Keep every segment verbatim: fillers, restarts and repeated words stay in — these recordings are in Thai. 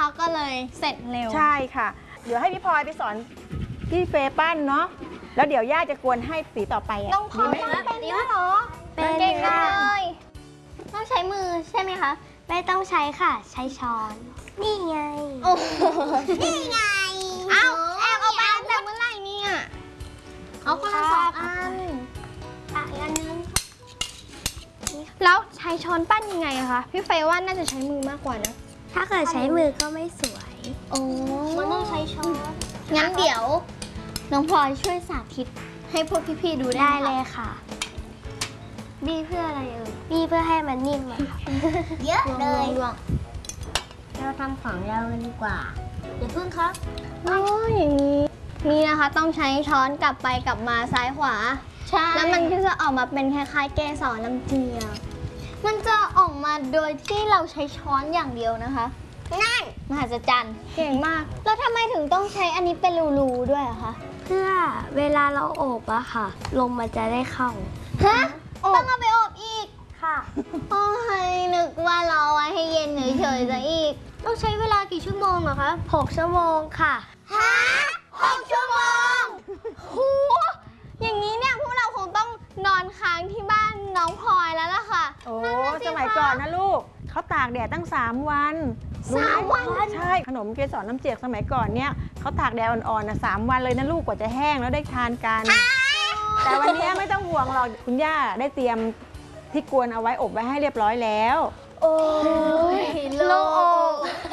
นะคะก็เลยเสร็จเร็วใช่ค่ะเดี๋ยวให้พี่พลอยไปสอนพี่เฟย์ปั้นเนาะแล้วเดี๋ยวย่าจะกวนให้สีต่อไปอ่ะน้องพลอยเป็นด้วยเหรอเป็นเก่งเลยต้องใช้มือใช่ไหมคะไม่ต้องใช้ค่ะใช้ช้อนนี่ไงโอ้นี่ไงเอาแอบเอาไปแต่เมื่อไหร่เนี่ยเอาคนละสองอันอ่ะอีกอันนึงแล้วใช้ช้อนปั้นยังไงอะคะพี่เฟย์ว่าน่าจะใช้มือมากกว่านะถ้าเกิดใช้มือก็ไม่สวยโอ้มันต้องใช้ช้อนงั้นเดี๋ยวน้องพลอยช่วยสาธิตให้พวกพี่ๆดูได้เลยค่ะบีเพื่ออะไรเอ่ยบีเพื่อให้มันนิ่มอะค่ะเยอะเลยเราทำของเรากันดีกว่าเดี๋ยวพึ่งครับโอ้ยอย่างนี้นี่นะคะต้องใช้ช้อนกลับไปกลับมาซ้ายขวาใช่แล้วมันก็จะออกมาเป็นคล้ายๆเกสรลำเจียมันจะออกมาโดยที่เราใช้ช้อนอย่างเดียวนะคะนั่นมหัศจรรย์เก่งมากแล้วทำไมถึงต้องใช้อันนี้เป็นรูๆด้วยอะคะเพื่อเวลาเราอบอะค่ะลมมันจะได้เข้าฮะต้องเอาไปอบอีกค่ะโอ้ยนึกว่าเราไว้ให้เย็นเฉยๆซะอีกต้องใช้เวลากี่ชั่วโมงเหรอคะหกชั่วโมงค่ะฮะหกชั่วโมงโหอย่างนี้เนี่ยพวกเราคงต้องนอนค้างที่บ้านน้องพลอยแล้วล่ะค่ะโอ้สมัยก่อนนะลูกเขาตากแดดตั้งสามวันสามวันใช่ขนมเกสรน้ำเจียกสมัยก่อนเนี่ยเขาตากแดดอ่อนๆนะสามวันเลยนะลูกกว่าจะแห้งแล้วได้ทานกันแต่วันนี้ไม่ต้องห่วงหรอกคุณย่าได้เตรียมที่กวนเอาไว้อบไว้ให้เรียบร้อยแล้วโอ้ยโล่ง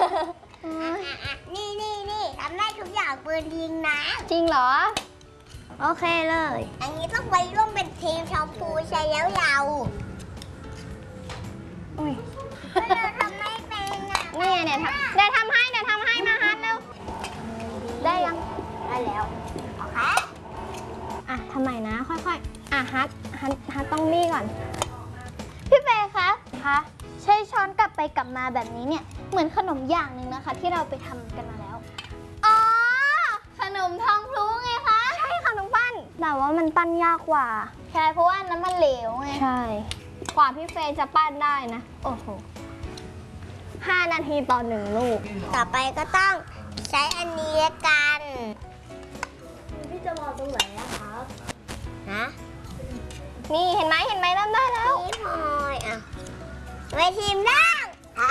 นี่นี่นี่ทำได้ทุกอย่างปืนยิงนะจริงเหรอโอเคเลยอันนี้ต้องไปร่วมเป็นทีมชมพูใช่แล้วเราอุ้ยเราทำไม่เป็นอ่ะนี่เนี่ยทำเดี๋ยวทำให้เดี๋ยวทำให้มาฮัทเร็วได้ยังได้แล้วโอเคอ่ะทำไมนะค่อยๆอ่ะฮัทฮัทฮัทต้องนี่ก่อนพี่เฟย์คะคะใช้ช้อนกลับไปกลับมาแบบนี้เนี่ยเหมือนขนมอย่างหนึ่งนะคะที่เราไปทำกันมาแล้วอ๋อขนมทองพลูไงคะใช่ค่ะน้องปั้นแต่ว่ามันปั้นยากกว่าใช่เพราะว่าน้ำมันเหลวไงใช่กว่าพี่เฟย์จะปั้นได้นะโอ้โหห้านาทีต่อหนึ่งลูกต่อไปก็ต้องใช้อันนี้กันพี่จะวางตรงไหนนะคะฮะนี่เห็นไหมเห็นไหมเริ่มได้แล้วนี่พลอยอ่ะไว้ทีมนั่ง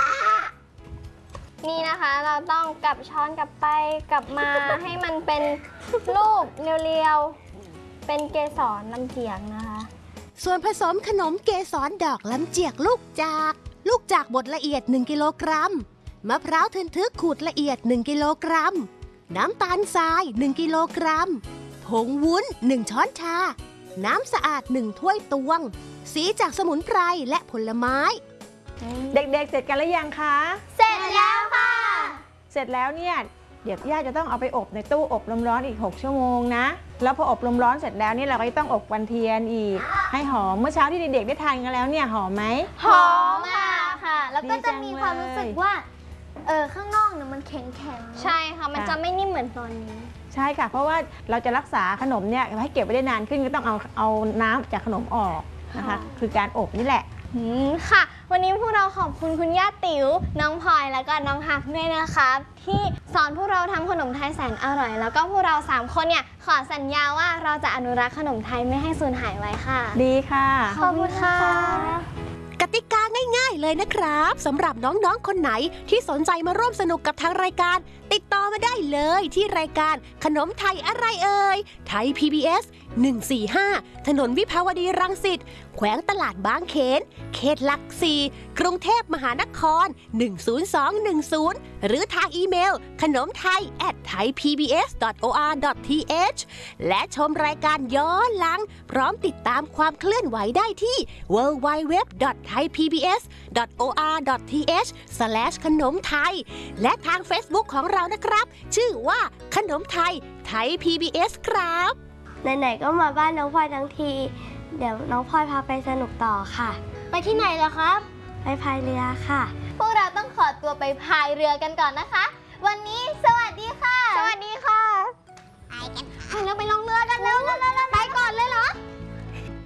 นี่นะคะเราต้องกลับช้อนกลับไปกลับมาให้มันเป็นลูกเรียวๆเป็นเกสรลำเจียกนะคะส่วนผสมขนมเกสรดอกลำเจียกลูกจากลูกจากบดละเอียดหนึ่งกิโลกรัมมะพร้าวทึนทึกขูดละเอียดหนึ่งกิโลกรัมน้ำตาลทรายหนึ่งกิโลกรัมผงวุ้นหนึ่งช้อนชาน้ำสะอาดหนึ่งถ้วยตวงสีจากสมุนไพรและผลไม้เด็กๆเสร็จกันหรือยังคะเสร็จแล้วค่ะเสร็จแล้วเนี่ยเดี๋ยวย่าจะต้องเอาไปอบในตู้อบลมร้อนอีกหกชั่วโมงนะแล้วพออบลมร้อนเสร็จแล้วนี่เราก็จะต้องอบวันเทียนอีกให้หอมเมื่อเช้าที่เด็กๆได้ทานกันแล้วเนี่ยหอมไหมหอมค่ะค่ะแล้วก็จะมีความรู้สึกว่าเออข้างนอกเนี่ยมันแข็งๆใช่ค่ะมันจะไม่นิ่มเหมือนตอนนี้ใช่ค่ะเพราะว่าเราจะรักษาขนมเนี่ยให้เก็บไว้ได้นานขึ้นก็ต้องเอาเอาน้ำจากขนมออกนะคะคือการอบนี่แหละค่ะวันนี้พวกเราขอบคุณคุณย่าติ๋วน้องพลอยแล้วก็น้องฮักด้วยนะคะที่สอนพวกเราทำขนมไทยแสนอร่อยแล้วก็พวกเราสามคนเนี่ยขอสัญญาว่าเราจะอนุรักษ์ขนมไทยไม่ให้สูญหายไว้ค่ะดีค่ะขอบคุณค่ะกติกาง่ายๆเลยนะครับสำหรับน้องๆคนไหนที่สนใจมาร่วมสนุกกับทางรายการติดต่อมาได้เลยที่รายการขนมไทยอะไรเอ่ยไทย พี บี เอส หนึ่งสี่ห้าถนนวิภาวดีรังสิตแขวงตลาดบางเขนเขตหลักสี่กรุงเทพมหานครหนึ่งศูนย์สองหนึ่งศูนย์หรือทางอีเมลขนมไทย แอท ไทยพีบีเอส ดอท โอ อาร์ ดอท ที เอช และชมรายการย้อนหลังพร้อมติดตามความเคลื่อนไหวได้ที่ ดับเบิลยู ดับเบิลยู ดับเบิลยู ดอท ไทยพีบีเอส ดอท โอ อาร์ ดอท ที เอช สแลช ขนมไทยและทาง Facebook ของเรานะครับชื่อว่าขนมไทยไทย พี บี เอส ครับไหนๆก็มาบ้านน้องพลอยทั้งทีเดี๋ยวน้องพลอยพาไปสนุกต่อค่ะไปที่ไหนล่ะครับไปพายเรือค่ะพวกเราต้องขอตัวไปพายเรือกันก่อนนะคะวันนี้สวัสดีค่ะสวัสดีค่ะไปกันไปแล้วไปลงเรือกันเร็วๆ